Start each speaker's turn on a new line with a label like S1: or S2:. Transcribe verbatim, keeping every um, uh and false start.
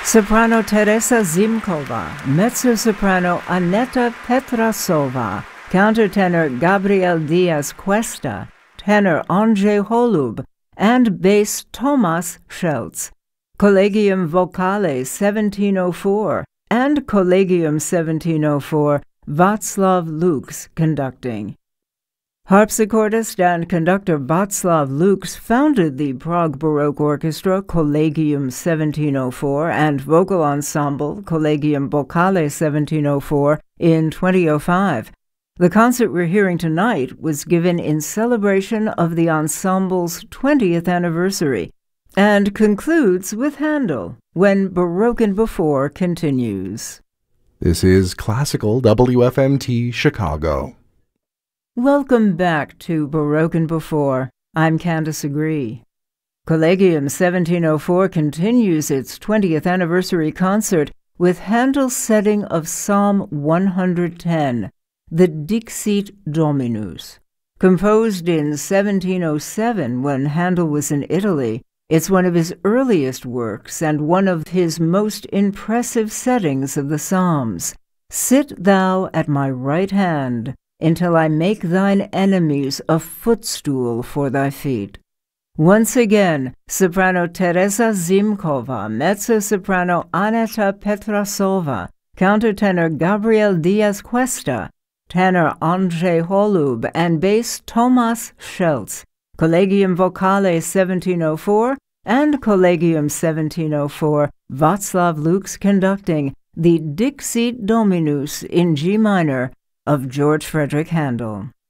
S1: soprano Teresa Zimkova, mezzo-soprano Aneta Petrasova, countertenor Gabriel Diaz Cuesta, tenor Andrzej Holub, and bass Tomas Scheltz. Collegium Vocale seventeen oh four and Collegium seventeen oh four, Václav Lux conducting. Harpsichordist and conductor Václav Lux founded the Prague Baroque Orchestra Collegium seventeen oh four and vocal ensemble Collegium Vocale seventeen oh four in twenty oh five. The concert we're hearing tonight was given in celebration of the ensemble's twentieth anniversary and concludes with Handel, When Baroque Before continues.
S2: This is Classical W F M T Chicago.
S1: Welcome back to Baroque Before. I'm Candace Agree. Collegium seventeen oh four continues its twentieth anniversary concert with Handel's setting of Psalm one hundred ten, the Dixit Dominus. Composed in seventeen oh seven when Handel was in Italy, it's one of his earliest works and one of his most impressive settings of the Psalms. Sit thou at my right hand, until I make thine enemies a footstool for thy feet. Once again, soprano Teresa Zimkova, mezzo-soprano Aneta Petrasova, countertenor Gabriel Diaz Cuesta, tenor Andrzej Holub, and bass Tomas Scheltz. Collegium Vocale seventeen oh four and Collegium seventeen oh four, Václav Lux conducting the Dixit Dominus in G minor of George Frederick Handel.